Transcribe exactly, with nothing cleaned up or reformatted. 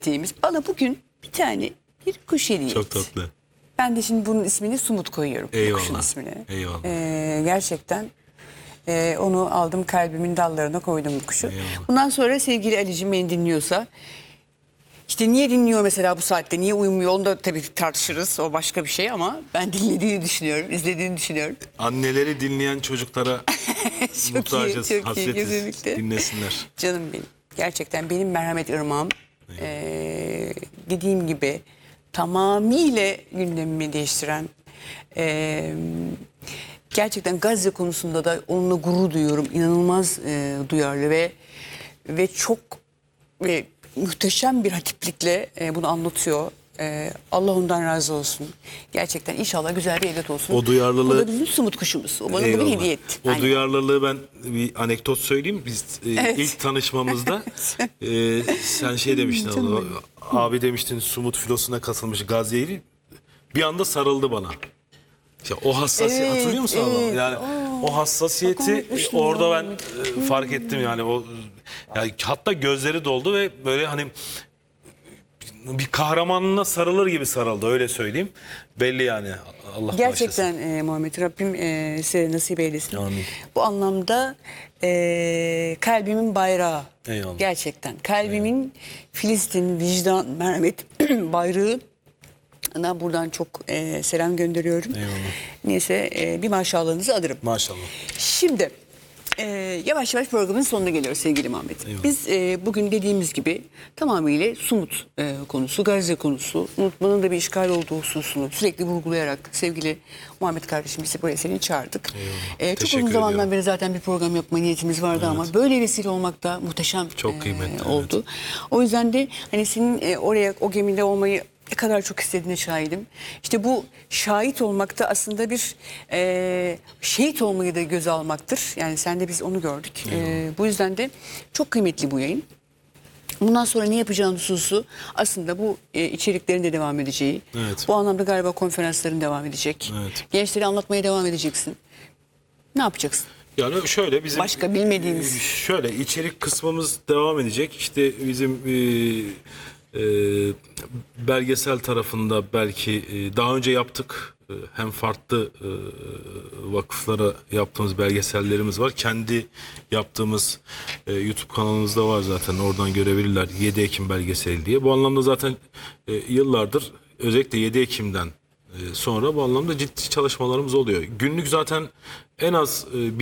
ettiğimiz, bana bugün bir tane bir kuş hediye Çok etti. tatlı. Ben de şimdi bunun ismini Sumut koyuyorum. Eyvallah. Kuşun ismini. Eyvallah. Ee, gerçekten e, onu aldım, kalbimin dallarına koydum bu kuşu. Eyvallah. Bundan sonra sevgili Ali'cim beni dinliyorsa, işte niye dinliyor mesela bu saatte, niye uyumuyor, onu da tabii tartışırız. O başka bir şey ama ben dinlediğini düşünüyorum, izlediğini düşünüyorum. Anneleri dinleyen çocuklara Çok muhtacız, iyi, çok iyi, hasretiz. kesinlikle. Dinlesinler. Canım benim. Gerçekten benim merhamet ırmağım. Ee, dediğim gibi tamamıyla gündemimi değiştiren, e, gerçekten Gazze konusunda da onunla gurur duyuyorum. İnanılmaz e, duyarlı ve ve çok ve muhteşem bir hatiplikle e, bunu anlatıyor. E, Allah ondan razı olsun. Gerçekten inşallah güzel bir evlat olsun. O duyarlılığı- O da bizim Sumut kuşumuz. O bana bugün Eyvallah. hediye etti. O Aynen. duyarlılığı ben bir anekdot söyleyeyim. Biz e, Evet. ilk tanışmamızda e, sen şey demiştin. Canım Abi demiştin Sumut filosuna katılmış Gazze'yi. Bir anda sarıldı bana. İşte o hassasiyet Evet, hatırlıyor musun abla? evet. Yani Aa, o hassasiyeti bak unutmuşum orada ya. ben e, fark ettim yani o yani hatta gözleri doldu ve böyle hani bir kahramanına sarılır gibi sarıldı, öyle söyleyeyim. Belli yani. Allah bağışlasın. Gerçekten e, Muhammed, Rabbim e, size nasip eylesin. Amin. Bu anlamda e, kalbimin bayrağı. Eyvallah. Gerçekten. Kalbimin Filistin, vicdan, merhamet bayrağı. Ona buradan çok e, selam gönderiyorum. Eyvallah. Neyse e, bir maşallahınızı alırım. Maşallah. Şimdi e, yavaş yavaş programın sonuna geliyoruz sevgili Muhammed. Eyvallah. Biz e, bugün dediğimiz gibi tamamıyla Sumut e, konusu, Gazze konusu, unutmanın da bir işgal olduğu hususunu sürekli vurgulayarak sevgili Muhammed kardeşimizi buraya seni çağırdık. E, çok Teşekkür uzun zamandan ediyorum. beri zaten bir program yapma niyetimiz vardı ama böyle vesile olmak da muhteşem Çok kıymetli, evet. oldu. O yüzden de hani senin e, oraya o gemide olmayı ne kadar çok istediğine şahidim. İşte bu şahit olmak da aslında bir e, şehit olmayı da göze almaktır. Yani sen de biz onu gördük. E, bu yüzden de çok kıymetli bu yayın. Bundan sonra ne yapacağın hususu aslında bu e, içeriklerin de devam edeceği. Evet. Bu anlamda galiba konferansların devam edecek. Evet. Gençleri anlatmaya devam edeceksin. Ne yapacaksın? Yani şöyle bizim Başka bilmediğimiz. e, şöyle içerik kısmımız devam edecek. İşte bizim e, e, belgesel tarafında belki e, daha önce yaptık. E, hem farklı e, vakıflara yaptığımız belgesellerimiz var. Kendi yaptığımız e, YouTube kanalımızda var zaten. Oradan görebilirler. yedi Ekim belgeseli diye. Bu anlamda zaten e, yıllardır özellikle yedi Ekim'den e, sonra bu anlamda ciddi çalışmalarımız oluyor. Günlük zaten en az e, bir